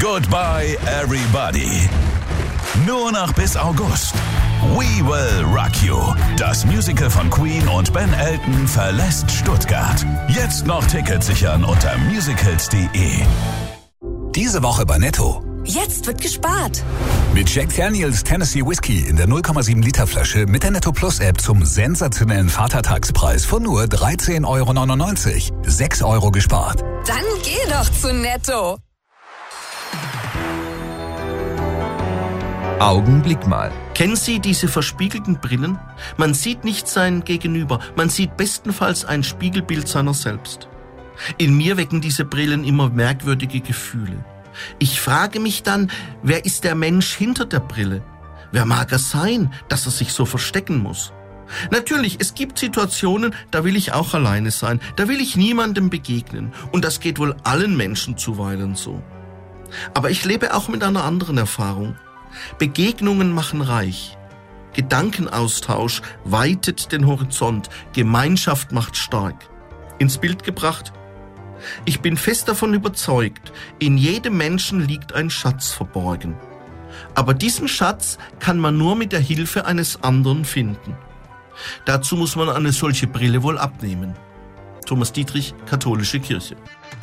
Goodbye Everybody. Nur noch bis August. We Will Rock You. Das Musical von Queen und Ben Elton verlässt Stuttgart. Jetzt noch Tickets sichern unter musicals.de. Diese Woche bei Netto. Jetzt wird gespart. Mit Jack Daniels Tennessee Whiskey in der 0,7 Liter Flasche mit der Netto Plus App zum sensationellen Vatertagspreis von nur 13,99 €. 6 € gespart. Dann geh doch zu Netto. Augenblick mal. Kennen Sie diese verspiegelten Brillen? Man sieht nicht sein Gegenüber, man sieht bestenfalls ein Spiegelbild seiner selbst. In mir wecken diese Brillen immer merkwürdige Gefühle. Ich frage mich dann, wer ist der Mensch hinter der Brille? Wer mag er sein, dass er sich so verstecken muss? Natürlich, es gibt Situationen, da will ich auch alleine sein, da will ich niemandem begegnen. Und das geht wohl allen Menschen zuweilen so. Aber ich lebe auch mit einer anderen Erfahrung. Begegnungen machen reich. Gedankenaustausch weitet den Horizont. Gemeinschaft macht stark. Ins Bild gebracht? Ich bin fest davon überzeugt, in jedem Menschen liegt ein Schatz verborgen. Aber diesen Schatz kann man nur mit der Hilfe eines anderen finden. Dazu muss man eine solche Brille wohl abnehmen. Thomas Dietrich, Katholische Kirche.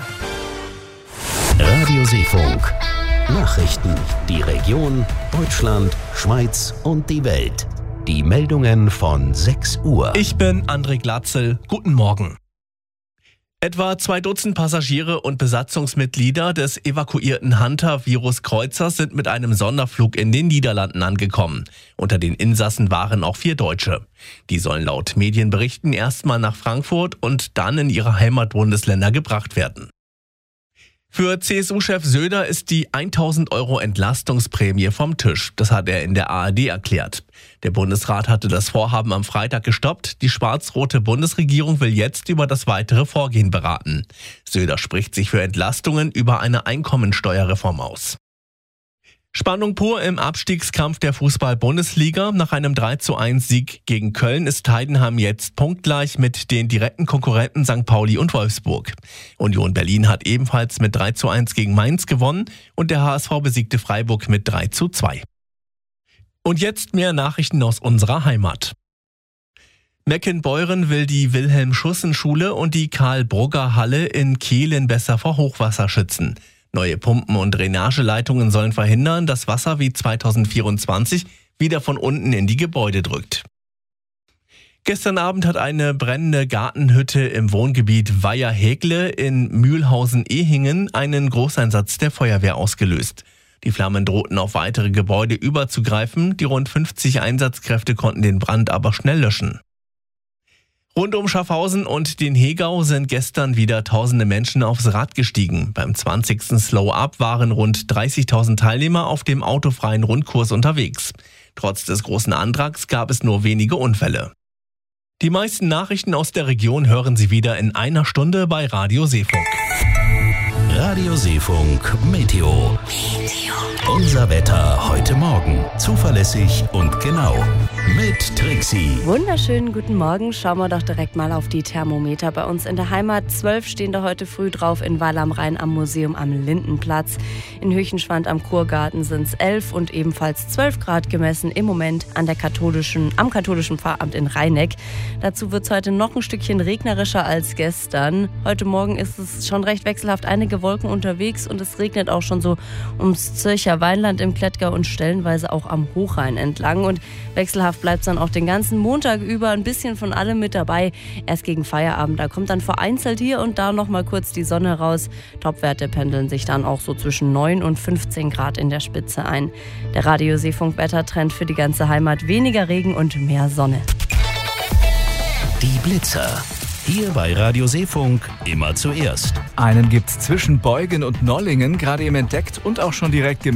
Radio Seefunk. Nachrichten, die Region, Deutschland, Schweiz und die Welt. Die Meldungen von 6 Uhr. Ich bin André Glatzel. Guten Morgen. Etwa 2 Dutzend Passagiere und Besatzungsmitglieder des evakuierten Hunter-Virus-Kreuzers sind mit einem Sonderflug in den Niederlanden angekommen. Unter den Insassen waren auch 4 Deutsche. Die sollen laut Medienberichten erstmal nach Frankfurt und dann in ihre Heimatbundesländer gebracht werden. Für CSU-Chef Söder ist die 1.000 € Entlastungsprämie vom Tisch. Das hat er in der ARD erklärt. Der Bundesrat hatte das Vorhaben am Freitag gestoppt. Die schwarz-rote Bundesregierung will jetzt über das weitere Vorgehen beraten. Söder spricht sich für Entlastungen über eine Einkommensteuerreform aus. Spannung pur im Abstiegskampf der Fußball-Bundesliga. Nach einem 3:1-Sieg gegen Köln ist Heidenheim jetzt punktgleich mit den direkten Konkurrenten St. Pauli und Wolfsburg. Union Berlin hat ebenfalls mit 3:1 gegen Mainz gewonnen und der HSV besiegte Freiburg mit 3:2. Und jetzt mehr Nachrichten aus unserer Heimat. Meckenbeuren will die Wilhelm-Schussen-Schule und die Karl-Brugger-Halle in Kehlen besser vor Hochwasser schützen. Neue Pumpen und Drainageleitungen sollen verhindern, dass Wasser wie 2024 wieder von unten in die Gebäude drückt. Gestern Abend hat eine brennende Gartenhütte im Wohngebiet Weiher-Hägle in Mühlhausen-Ehingen einen Großeinsatz der Feuerwehr ausgelöst. Die Flammen drohten auf weitere Gebäude überzugreifen. Die rund 50 Einsatzkräfte konnten den Brand aber schnell löschen. Rund um Schaffhausen und den Hegau sind gestern wieder tausende Menschen aufs Rad gestiegen. Beim 20. Slow-Up waren rund 30.000 Teilnehmer auf dem autofreien Rundkurs unterwegs. Trotz des großen Antrags gab es nur wenige Unfälle. Die meisten Nachrichten aus der Region hören Sie wieder in einer Stunde bei Radio Seefunk. Radio Seefunk Meteo. Unser Wetter heute Morgen. Zuverlässig und genau. Mit Trixie. Wunderschönen guten Morgen. Schauen wir doch direkt mal auf die Thermometer bei uns in der Heimat. 12 stehen da heute früh drauf in Weil am Rhein am Museum am Lindenplatz. In Höchenschwand am Kurgarten sind es 11 und ebenfalls 12 Grad gemessen im Moment am katholischen Pfarramt in Rheineck. Dazu wird es heute noch ein Stückchen regnerischer als gestern. Heute Morgen ist es schon recht wechselhaft, einige Wolken unterwegs und es regnet auch schon so ums Zürcher Weinland im Klettgau und stellenweise auch am Hochrhein entlang. Und wechselhaft bleibt es dann auch den ganzen Montag über ein bisschen von allem mit dabei. Erst gegen Feierabend, da kommt dann vereinzelt hier und da noch mal kurz die Sonne raus. Topwerte pendeln sich dann auch so zwischen 9 und 15 Grad in der Spitze ein. Der Radio Seefunk Wettertrend für die ganze Heimat: weniger Regen und mehr Sonne. Die Blitzer. Hier bei Radio Seefunk immer zuerst. Einen gibt's zwischen Beugen und Nollingen, gerade eben entdeckt und auch schon direkt